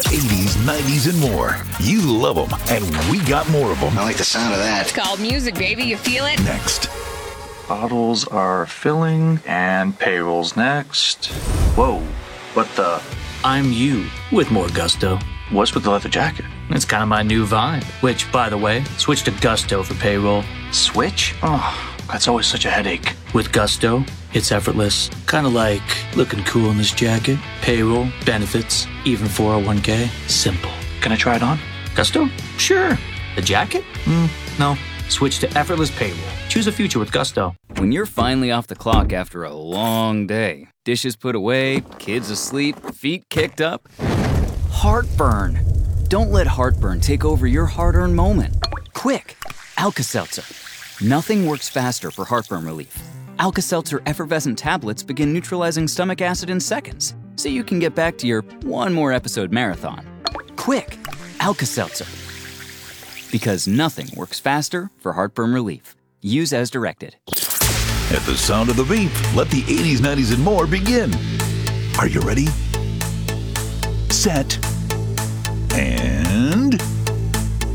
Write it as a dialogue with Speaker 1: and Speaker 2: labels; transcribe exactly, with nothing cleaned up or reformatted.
Speaker 1: eighties, nineties, and more. You love them, and we got more of them.
Speaker 2: I like the sound of that.
Speaker 3: It's called music, baby. You feel it?
Speaker 1: Next.
Speaker 4: Bottles are filling, and payroll's next. Whoa, what the?
Speaker 5: I'm you with more gusto.
Speaker 4: What's with the leather jacket?
Speaker 5: It's kind of my new vibe, which, by the way, switch to Gusto for payroll.
Speaker 4: Switch? Oh, that's always such a headache.
Speaker 5: With Gusto, it's effortless. Kind of like looking cool in this jacket. Payroll, benefits, even four oh one k. Simple.
Speaker 4: Can I try it on?
Speaker 5: Gusto? Sure. The jacket?
Speaker 4: Mm, no.
Speaker 5: Switch to effortless payroll. Choose a future with Gusto.
Speaker 6: When you're finally off the clock after a long day, dishes put away, kids asleep, feet kicked up, heartburn. Don't let heartburn take over your hard-earned moment. Quick, Alka-Seltzer. Nothing works faster for heartburn relief. Alka-Seltzer effervescent tablets begin neutralizing stomach acid in seconds, so you can get back to your one more episode marathon. Quick, Alka-Seltzer. Because nothing works faster for heartburn relief. Use as directed.
Speaker 1: At the sound of the beep, let the eighties, nineties, and more begin. Are you ready? Set. And